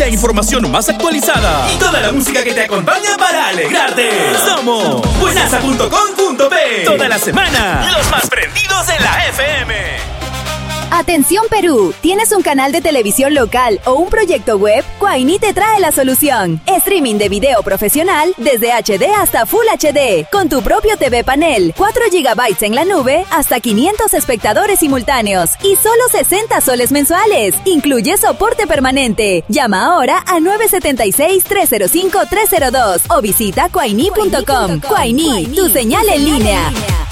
la información más actualizada y toda la música que te acompaña para alegrarte. Somos buenaza.com.p. Toda la semana, los más prendidos en la FM. Atención Perú, ¿tienes un canal de televisión local o un proyecto web? Quaini te trae la solución. Streaming de video profesional desde HD hasta Full HD, con tu propio TV panel, 4 GB en la nube, hasta 500 espectadores simultáneos y solo 60 soles mensuales. Incluye soporte permanente. Llama ahora al 976-305-302 o visita quaini.com. Quaini, tu señal en línea.